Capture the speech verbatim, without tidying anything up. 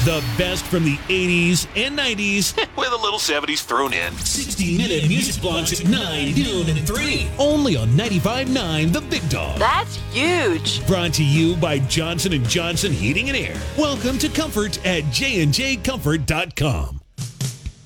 The best from the eighties and nineties with a little seventies thrown in. sixty-minute music blocks at nine, noon, and three. Only on ninety-five point nine The Big Dog. That's huge. Brought to you by Johnson and Johnson Heating and Air. Welcome to Comfort at j and j comfort dot com.